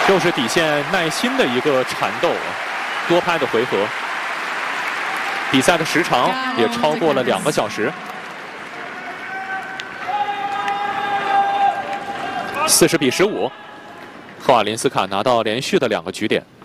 又是底线耐心的一个缠斗，多拍的回合。比赛的时长也超过了2个小时。40比15，赫瓦林斯卡拿到连续的2个局点。